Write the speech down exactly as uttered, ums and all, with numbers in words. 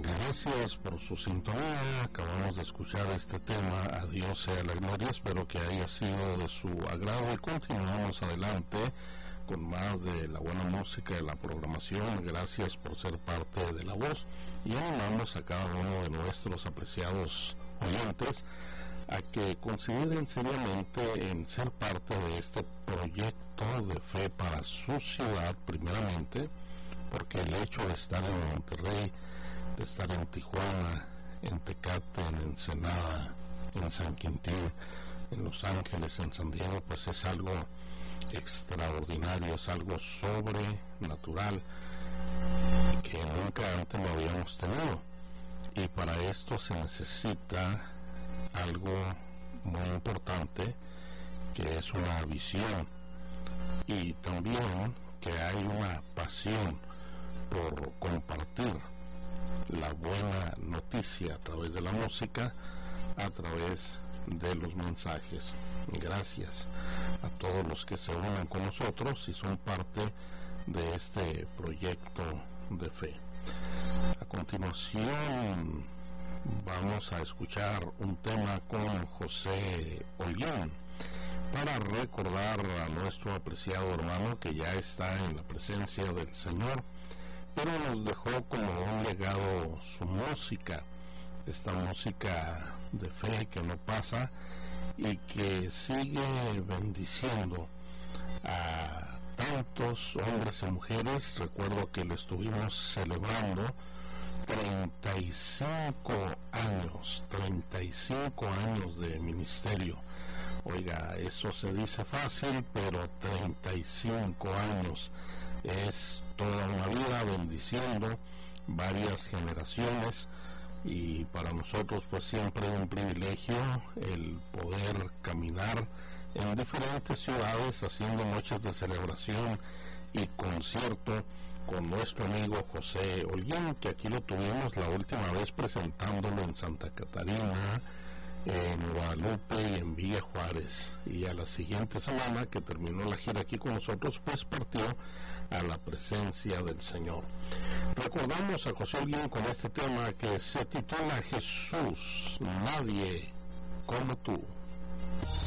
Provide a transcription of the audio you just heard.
Gracias por su sintonía. Acabamos de escuchar este tema, A Dios sea la gloria. Espero que haya sido de su agrado y continuamos adelante con más de la buena música de la programación. Gracias por ser parte de La Voz y animamos a cada uno de nuestros apreciados oyentes a que consideren seriamente en ser parte de este proyecto de fe para su ciudad primeramente, porque el hecho de estar en Monterrey, de estar en Tijuana, en Tecate, en Ensenada, en San Quintín, en Los Ángeles, en San Diego, pues es algo extraordinario, es algo sobrenatural que nunca antes lo habíamos tenido, y para esto se necesita algo muy importante, que es una visión y también que hay una pasión por compartir la buena noticia a través de la música, a través de los mensajes. Gracias a todos los que se unen con nosotros y son parte de este proyecto de fe. A continuación vamos a escuchar un tema con José Holguín para recordar a nuestro apreciado hermano que ya está en la presencia del Señor, pero nos dejó como un legado su música, esta música de fe que no pasa y que sigue bendiciendo a tantos hombres y mujeres. Recuerdo que lo estuvimos celebrando treinta y cinco años, treinta y cinco años de ministerio. Oiga, eso se dice fácil, pero treinta y cinco años es toda una vida bendiciendo varias generaciones, y para nosotros pues siempre es un privilegio el poder caminar en diferentes ciudades haciendo noches de celebración y concierto con nuestro amigo José Holguín, que aquí lo tuvimos la última vez presentándolo en Santa Catarina, en Guadalupe y en Villa Juárez, y a la siguiente semana que terminó la gira aquí con nosotros pues partió a la presencia del Señor. Recordamos a José Holguín con este tema que se titula Jesús, nadie como tú.